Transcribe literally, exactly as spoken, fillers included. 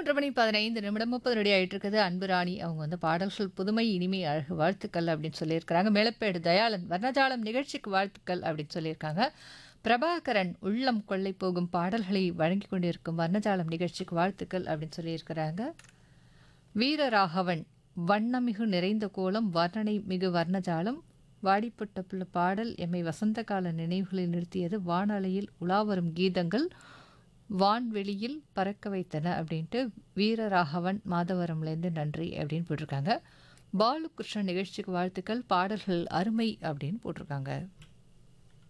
மூன்று மணி பதினைந்து நிமிடம் முப்பது ரெடி ஆயிட்டு இருக்குது. அன்பு ராணி அவங்க வந்து பாடல்கள் புதுமை, இனிமை, அழகு வாழ்த்துக்கள் அப்படின்னு சொல்லியிருக்கிறாங்க. மேலப்பேடு தயாளன் வர்ணஜாலம் நிகழ்ச்சிக்கு வாழ்த்துக்கள் அப்படின்னு சொல்லியிருக்காங்க. பிரபாகரன் உள்ளம் கொள்ளை போகும் பாடல்களை வழங்கி கொண்டிருக்கும் வர்ணஜாலம் நிகழ்ச்சிக்கு வாழ்த்துக்கள் அப்படின்னு சொல்லியிருக்கிறாங்க. வீரராகவன் வண்ணமிகு நிறைந்த கோலம் வர்ணனை மிகு வர்ணஜாலம் வாடிப்பட்ட புள்ள பாடல் எம்மை வசந்த கால நினைவுகளில் நிறுத்தியது வானலையில் உலாவரும் கீதங்கள் வான்வெளியில் பறக்க வைத்தன அப்படின்ட்டு வீரராகவன் மாதவரம்லேருந்து நன்றி அப்படின்னு போட்டிருக்காங்க. பாலுகிருஷ்ணன் நிகழ்ச்சிக்கு வாழ்த்துக்கள் பாடல்கள் அருமை அப்படின்னு போட்டிருக்காங்க.